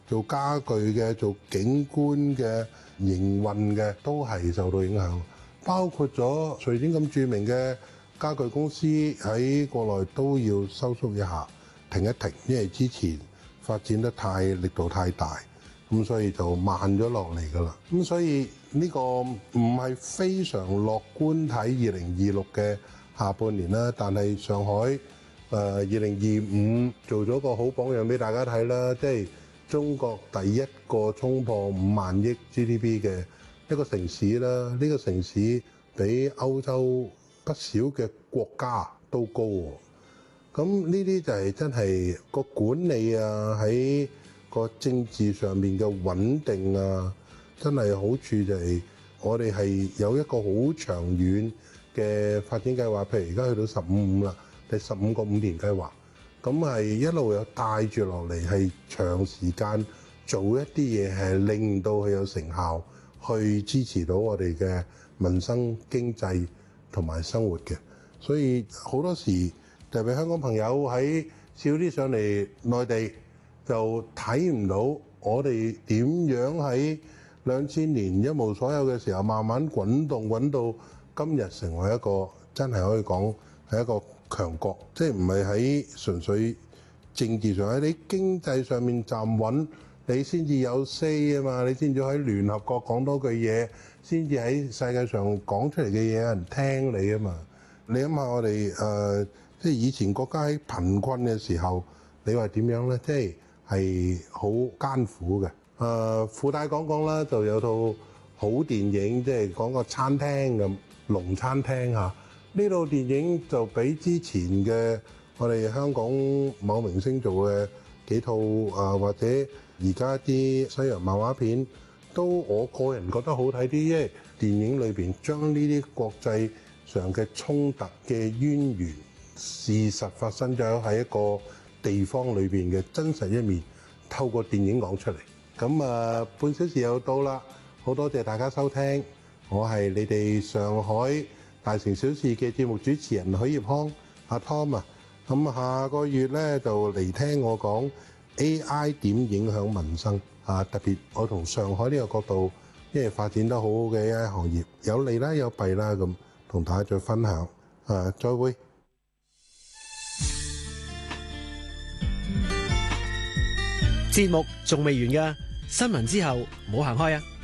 做家具嘅、做景觀嘅、營運嘅，都係受到影響。包括咗瑞典咁著名嘅家具公司喺國內都要收縮一下，停一停，因為之前發展得力度太大，咁所以就慢咗落嚟㗎啦。咁所以呢個唔係非常樂觀睇2026嘅下半年啦。但係上海2025做咗個好榜樣俾大家睇啦，即係中國第一個衝破5萬億 GDP 嘅一個城市啦。呢個城市比歐洲不少嘅國家都高喎。咁呢啲就係真係個管理啊，喺個政治上面嘅穩定啊，真係好處就係我哋係有一個好長遠嘅發展計劃。譬如而家去到15啦，第15個5年計劃，咁係一路有帶住落嚟，係長時間做一啲嘢，係令到佢有成效，去支持到我哋嘅民生經濟同埋生活嘅。所以好多時特別香港朋友喺少啲上嚟內地，就睇唔到我哋點樣喺2000年一無所有嘅時候，慢慢滾到今日成為一個真係可以講係一個強國，即係唔係喺純粹政治上，喺你經濟上面站穩，你先至有 say 啊嘛，你先至喺聯合國講多句嘢，先至喺世界上講出嚟嘅嘢有人聽你啊嘛。你諗下我哋即係以前國家喺貧困嘅時候，你話點樣呢？即係好艱苦嘅。附帶講啦，就有套好電影，即係講個餐廳咁，龍餐廳嚇。呢套電影就比之前嘅我哋香港某明星做嘅幾套或者而家啲西洋漫畫片，都我個人覺得好睇啲，因為電影裏邊將呢啲國際上嘅衝突嘅淵源、事實發生咗喺一個地方裏邊嘅真實一面，透過電影講出嚟。咁半小時又到啦，好多謝大家收聽，我係你哋上海大城小事嘅節目主持人許業康阿 Tom 啊。咁下個月咧就嚟聽我講 AI 點影響民生啊，特別我同上海呢個角度，因為發展得好好嘅 AI 行業，有利啦有弊啦，咁同大家再分享再會。 節目仲未完㗎，新聞之後唔好行開啊！